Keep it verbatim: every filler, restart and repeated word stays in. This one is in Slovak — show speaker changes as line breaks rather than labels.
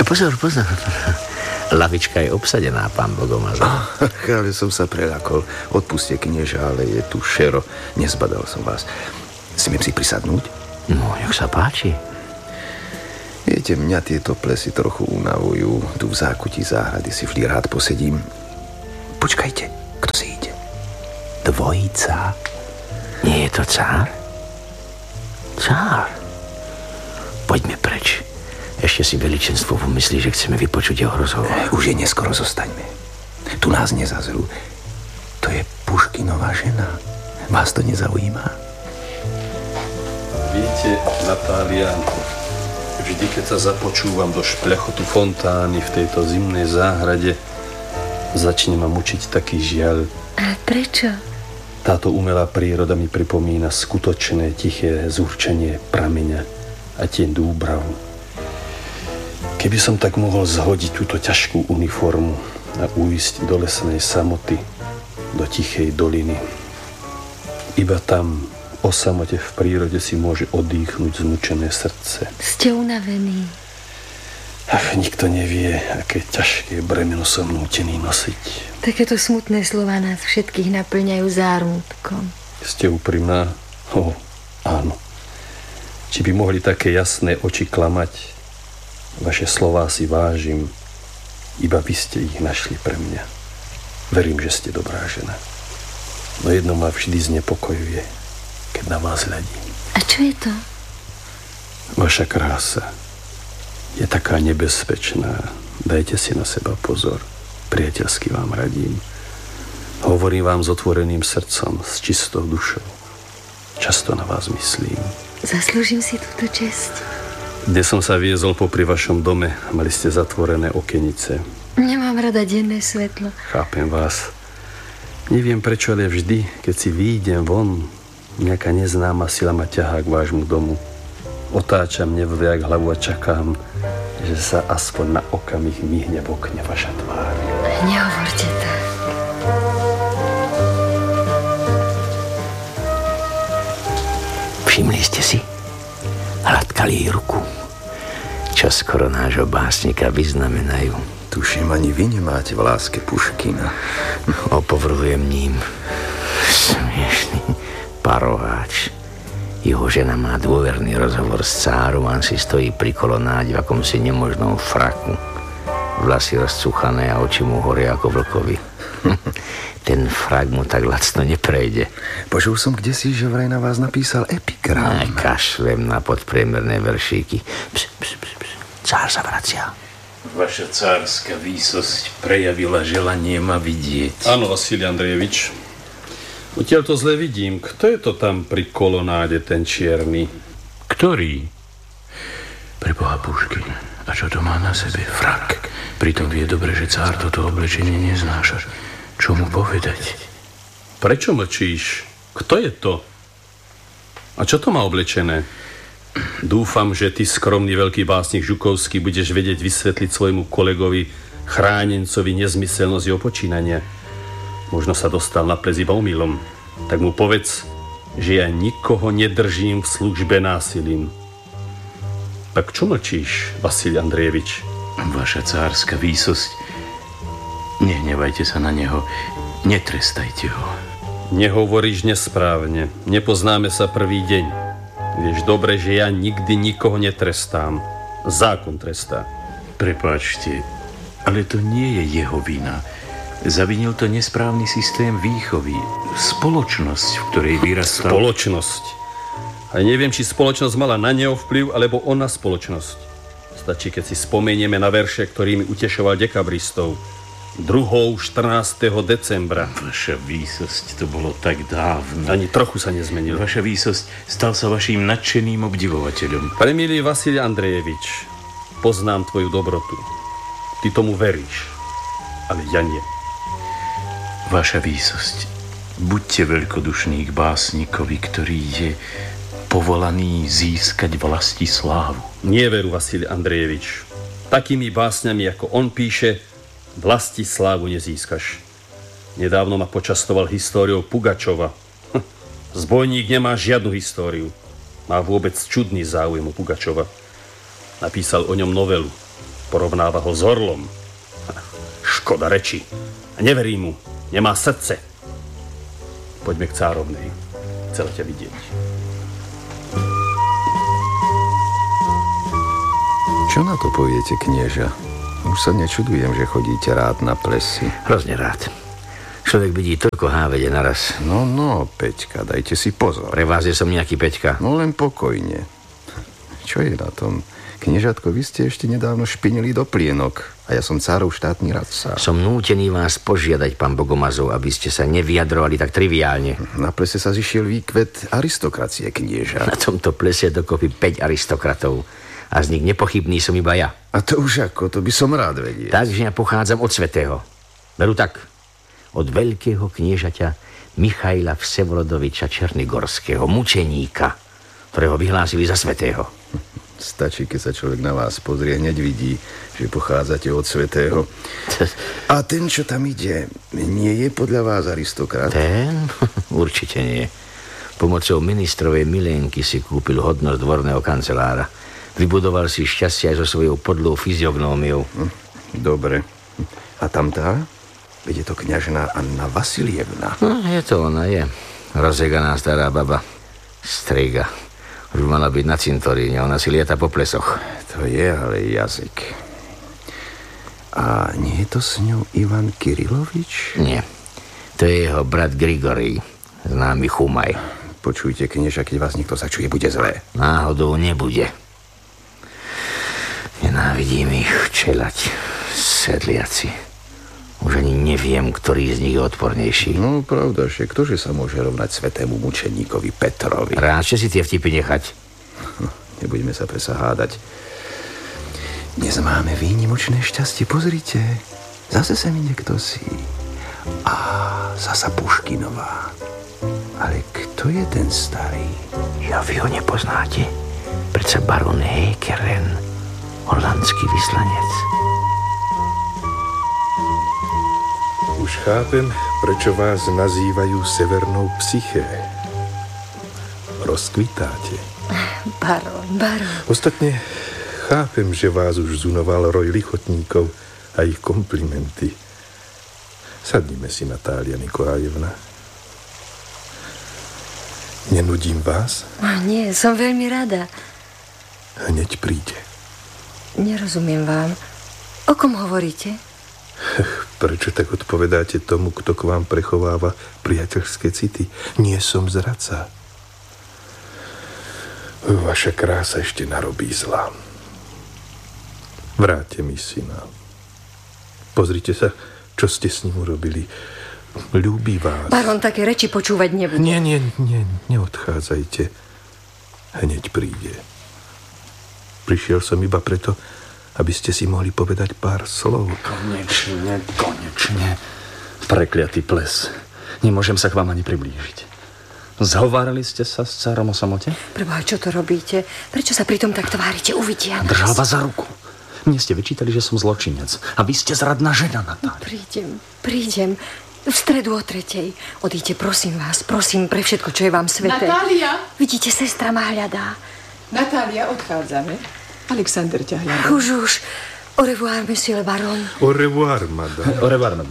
Pozor, pozor. Lavička je obsadená, pán Bogomazov.
Ale som sa preľakol. Odpuste, knieža, ale je tu šero. Nezbadal som vás. Smiem si prisadnúť?
No, jak sa páči.
Viete, mňa tieto plesy trochu unavujú. Tu v zákutí záhrady si vždy rád posedím. Počkajte, kto si ide?
Dvojica. Nie je to cár? Cár? Poďme preč. Ešte si veličenstvo pomyslí, že chceme vypočuť jeho rozhovor.
Už je neskoro, zostaňme. Tu nás nezazrú. To je Puškinová žena. Vás to nezaujíma?
Viete, Natália, vždy, keď sa započúvam do špľachotu fontány v tejto zimnej záhrade, začne ma mučiť taký žiaľ.
A prečo?
Táto umelá príroda mi pripomína skutočné, tiché zúrčenie prameňa a tieň dúbravu. Keby som tak mohol zhodiť túto ťažkú uniformu a uísť do lesnej samoty, do tichej doliny. Iba tam, o samote v prírode, si môže odýchnuť zmučené srdce.
Ste unavení.
Ach, nikto nevie, aké ťažké bremeno som nútený nosiť.
Takéto smutné slová nás všetkých naplňajú zármutkom.
Ste úprimná? O, áno. Či by mohli také jasné oči klamať? Vaše slová si vážim, iba vy ste ich našli pre mňa. Verím, že ste dobrá žena. No jedno ma vždy znepokojuje, keď na vás hľadím.
A čo je to?
Vaša krása je taká nebezpečná. Dajte si na seba pozor. Priateľsky vám radím. Hovorím vám s otvoreným srdcom, s čistou dušou. Často na vás myslím.
Zaslúžim si túto česť.
Dnes som sa viezol popri vašom dome. Mali ste zatvorené okenice.
Nemám rada denné svetlo.
Chápem vás. Neviem prečo, ale vždy, keď si výjdem von, nejaká neznáma sila ma ťahá k vášmu domu. Otáčam nevliak hlavu a čakám, že sa aspoň na okamih myhne v okne vaša tvár.
Nehovorte tak.
Všimli ste si? Hladkali jej ruku. Čo skoro nášho básnika vyznamenajú.
Tuším, ani vy nemáte v láske Puškina.
Opovrhujem ním. Smiešný paroháč. Jeho žena má dôverný rozhovor s cárom, on si stojí pri kolonádi v akomsi nemožnom fraku. Vlasy rozcuchané a oči mu horia ako vlkovi. Ten frak mu tak lacno neprejde.
Počul som kdesi, že vraj na vás napísal epigram.
Aj kašlem na podpriemerné veršíky. Ps, ps, ps, ps. Cár sa vracia.
Vaša cárska výsosť prejavila želanie ma vidieť.
Áno, Vasilij Andrejevič. Odtiaľ to zle vidím. Kto je to tam pri kolonáde, ten čierny?
Ktorý? Preboha Puškin. A čo to má na sebe? Frak. Pritom vie dobre, že cár toto oblečenie neznáša. Čo mu povedať?
Prečo mlčíš? Kto je to? A čo to má oblečené? Dúfam, že ty, skromný veľký básnik Žukovský, budeš vedieť vysvetliť svojmu kolegovi, chránencovi, nezmyselnosť jeho počínania. Možno sa dostal na ples iba omylom. Tak mu povedz, že ja nikoho nedržím v službe násilím. Tak čo mlčíš, Vasilij Andrejevič?
Vaša cárska výsosť, nehnevajte sa na neho, netrestajte ho.
Nehovoríš nesprávne. Nepoznáme sa prvý deň. Vieš dobre, že ja nikdy nikoho netrestám. Zákon trestá.
Prepáčte, ale to nie je jeho vina. Zavinil to nesprávny systém výchovy. Spoločnosť, v ktorej vyrastal...
Spoločnosť. A neviem, či spoločnosť mala na neho vplyv, alebo on na spoločnosť. Stačí, keď si spomenieme na verše, ktorými utešoval dekabristov. Druhou štrnásteho decembra.
Vaša výsosť, to bolo tak dávno.
Ani trochu sa nezmenil.
Vaša výsosť stal sa vaším nadšeným obdivovateľom.
Premilý Vasilij Andrejevič, poznám tvoju dobrotu. Ty tomu veríš, ale ja nie.
Vaša výsosť, buďte veľkodušný k básnikovi, ktorý je povolaný získať vlasti slávu.
Nie veru, Vasilij Andrejevič. Takými básňami, ako on píše, vlasti slávu nezískaš. Nedávno ma počastoval históriou Pugačova. Hm, zbojník nemá žiadnu históriu. Má vôbec čudný záujem o Pugačova. Napísal o ňom novelu. Porovnáva ho s orlom. Škoda reči. Neverí mu. Nemá srdce. Poďme k cárovnej. Chcela ťa vidieť.
Čo na to poviete, knieža? Už sa nečudujem, že chodíte rád na plesy.
Hrozne rád. Človek vidí toľko hávede naraz.
No, no, Peťka, dajte si pozor.
Pre vás je som nejaký Peťka.
No len pokojne. Čo je na tom? Kniežatko, vy ste ešte nedávno špinili do plienok a ja som cárov štátny radca.
Som nútený vás požiadať, pán Bogomazov, aby ste sa nevyjadrovali tak triviálne.
Na plese sa zišiel výkvet aristokracie, knieža.
Na tomto plese je dokopy päť aristokratov a z nich nepochybný som iba ja.
A to už ako, to by som rád vedieť.
Takže ja pochádzam od svätého. Veru tak, od veľkého kniežaťa Michaila Vsevolodoviča Černigorského, mučeníka, ktorého vyhlásili za svätého.
Stačí, keď sa človek na vás pozrie, hneď vidí, že pochádzate od svätého. A ten, čo tam ide, nie je podľa vás aristokrat?
Ten? Určite nie. Pomocou ministrovej milenky si kúpil hodnosť dvorného kancelára. Vybudoval si šťastie aj so svojou podlou fyziognómiou.
Dobre. A tam tá? Veď je to kňažná Anna Vasilievna.
No, je to ona, je. Rozeganá stará baba. Striga. Už mala byť na cintoríne, ona si lieta po plesoch.
To je ale jazyk. A nie je to s ňou Ivan Kirilovič?
Nie. To je jeho brat Grigorij, známy Chumaj.
Počujte, knieža, keď vás niekto začuje, bude zlé.
Náhodou nebude. Nenávidím ich čelať, sedliaci. Už ani neviem, ktorý z nich je odpornejší.
No, pravda, že ktože sa môže rovnať svätému mučeníkovi Petrovi?
Radšej si tie vtipy nechať.
Nebudeme sa presa hádať. Dnes máme výnimočné šťastie, pozrite. Zase sa mi niekto si. A zasa Puškinová. Ale kto je ten starý?
Ja, vy ho nepoznáte. Predsa baron Hekeren, holandský vyslanec.
Už chápem, prečo vás nazývajú severnou psyché. Rozkvitáte.
Baron, baron.
Ostatne chápem, že vás už zunoval roj lichotníkov a ich komplimenty. Sadnime si, Natália Nikolajevna. Nenudím vás?
A nie, som veľmi rada.
Hneď príde.
Nerozumiem vám. O kom hovoríte?
Prečo tak odpovedáte tomu, kto k vám prechováva priateľské city? Nie som zradca. Vaša krása ešte narobí zla. Vráťte mi syna. Pozrite sa, čo ste s ním urobili. Ľúbi vás.
Baron také reči počúvať nebude.
Nie, nie, nie, neodchádzajte. Hneď príde. Prišiel som iba preto, aby ste si mohli povedať pár slov.
Konečne, konečne. Prekliatý ples. Nemôžem sa k vám ani priblížiť. Zhovárali ste sa s cárom o samote?
Preboha, čo to robíte? Prečo sa pritom tak tvárite? Uvidia nás.
Držal vás za ruku. Mne ste vyčítali, že som zločinec. A vy ste zradná žena, Natália.
Prídem, prídem. V stredu o tretej. Odíďte, prosím vás, prosím, pre všetko, čo je vám sveté.
Natália!
Vidíte, sestra ma hľadá.
Natália, odchádzame. Alexander ťa hľadá.
Už, už. Au revoir, monsieur le baron.
Au revoir, madame.
Au revoir, madame.